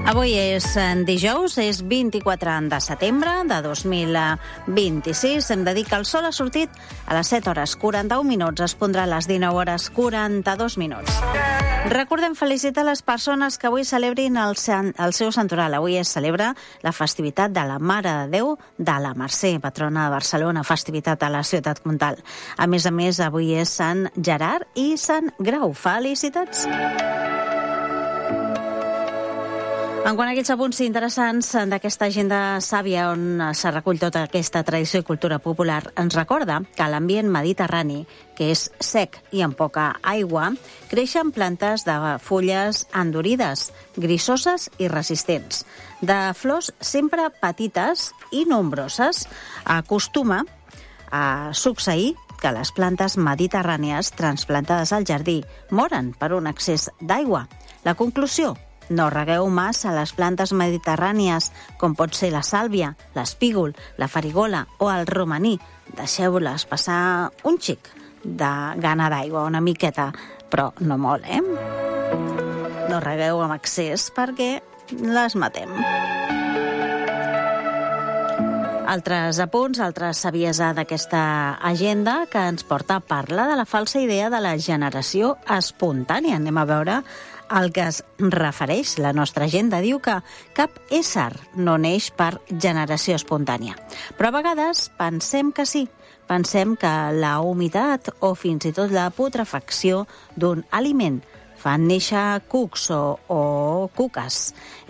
Avui és dijous, és 24 de setembre de 2026. Hem de dir que el sol ha sortit a les 7 hores 41 minuts, es pondrà a les 19 hores 42 minuts. Recordem felicitar les persones que avui celebrin el seu santoral. Avui es celebra la festivitat de la Mare de Déu de la Mercè, patrona de Barcelona, festivitat a la ciutat comtal. A més, avui és Sant Gerard i Sant Grau. Felicitats! En quant a aquells apunts interessants d'aquesta agenda sàvia on se recull tota aquesta tradició i cultura popular, ens recorda que l'ambient mediterrani, que és sec i amb poca aigua, creixen plantes de fulles endurides, grisoses i resistents, de flors sempre petites i nombroses. Acostuma a succeir que les plantes mediterrànies transplantades al jardí moren per un excés d'aigua. La conclusió: no regueu massa les plantes mediterrànies, com pot ser la sàlvia, l'espígol, la farigola o el romaní. Deixeu-les passar un xic de gana d'aigua, una miqueta, però no molt, No regueu amb excés perquè les matem. Altres apunts, altres saviesa d'aquesta agenda que ens porta a parlar de la falsa idea de la generació espontània. Anem a veure al que es refereix la nostra agenda. Diu que cap ésser no neix per generació espontània. Però a vegades pensem que sí. Pensem que la humitat o fins i tot la putrefacció d'un aliment fan néixer cucs o cuques.